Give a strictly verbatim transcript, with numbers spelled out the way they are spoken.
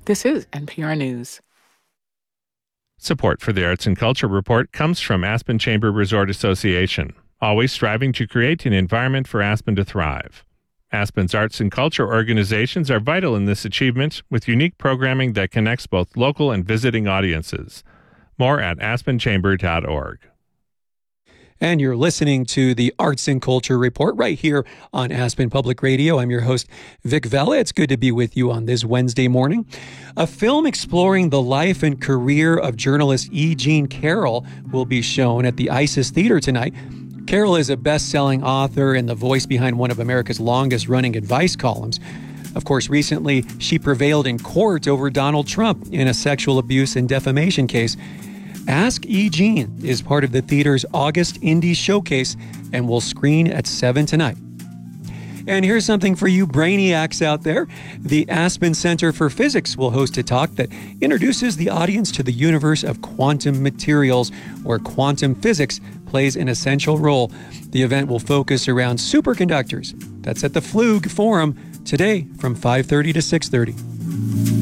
This is N P R News. Support for the Arts and Culture Report comes from Aspen Chamber Resort Association, always striving to create an environment for Aspen to thrive. Aspen's arts and culture organizations are vital in this achievement, with unique programming that connects both local and visiting audiences. More at aspen chamber dot org. And you're listening to the Arts and Culture Report right here on Aspen Public Radio. I'm your host, Vic Vela. It's good to be with you on this Wednesday morning. A film exploring the life and career of journalist E. Jean Carroll will be shown at the Isis Theater tonight. Carroll is a best-selling author and the voice behind one of America's longest-running advice columns. Of course, recently, she prevailed in court over Donald Trump in a sexual abuse and defamation case. Ask E. Jean is part of the theater's August Indie Showcase and will screen at seven tonight. And here's something for you brainiacs out there. The Aspen Center for Physics will host a talk that introduces the audience to the universe of quantum materials, where quantum physics plays an essential role. The event will focus around superconductors. That's at the Flug Forum today from five thirty to six thirty.